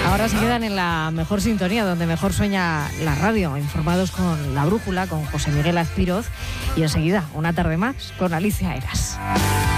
Ahora se quedan en la mejor sintonía, donde mejor sueña la radio, informados con La Brújula, con José Miguel Azpiroz, y enseguida, una tarde más, con Alicia Eras.